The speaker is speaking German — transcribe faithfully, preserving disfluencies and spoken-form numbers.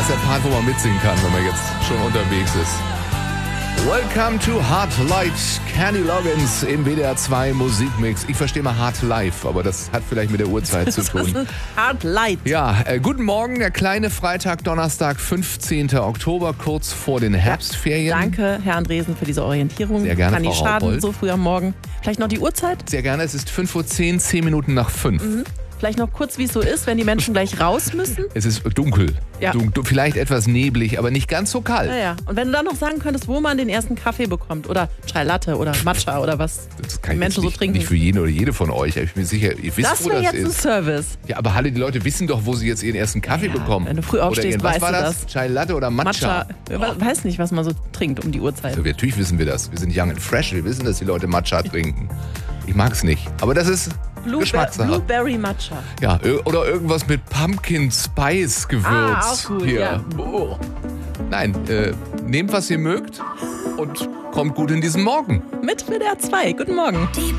ist der Part, wo man mitsingen kann, wenn man jetzt schon unterwegs ist. Welcome to Hard Light, Kenny Loggins im W D R zwei Musikmix. Ich verstehe mal Hard Life, aber das hat vielleicht mit der Uhrzeit zu tun. Hard Light. Ja, äh, guten Morgen, der kleine Freitag, Donnerstag, fünfzehnten Oktober, kurz vor den Herbstferien. Danke, Herr Andresen, für diese Orientierung. Sehr gerne, Kann nicht Frau schaden, Raubold. so früh am Morgen. Vielleicht noch die Uhrzeit? Sehr gerne, es ist fünf Uhr zehn, zehn Minuten nach fünf. Mhm. Vielleicht noch kurz, wie es so ist, wenn die Menschen gleich raus müssen. Es ist dunkel, Ja. Dun- du- vielleicht etwas neblig, aber nicht ganz so kalt. Ja, ja. Und wenn du dann noch sagen könntest, wo man den ersten Kaffee bekommt oder Chai Latte oder Matcha oder was Das kann die ich Menschen jetzt so nicht, trinken. nicht für jeden oder jede von euch. Ich bin mir sicher, ihr wisst, Das wo wäre das jetzt ein ist. Service. Ja, aber alle die Leute wissen doch, wo sie jetzt ihren ersten Kaffee Ja, bekommen. wenn du früh Oder aufstehst, ihren- was weißt war du das? das. Chai Latte oder Matcha? Matcha. Ich weiß nicht, was man so trinkt um die Uhrzeit. Also, natürlich wissen wir das. Wir sind young and fresh. Wir wissen, dass die Leute Matcha trinken. Ich mag es nicht. Aber das ist Blueber- Geschmackssache. Blueberry Matcha. Ja, ö- oder irgendwas mit Pumpkin Spice Gewürz. Ah, auch gut, hier. ja. Oh. Nein, äh, nehmt, was ihr mögt und kommt gut in diesen Morgen. Mit W D R zwei. Guten Morgen.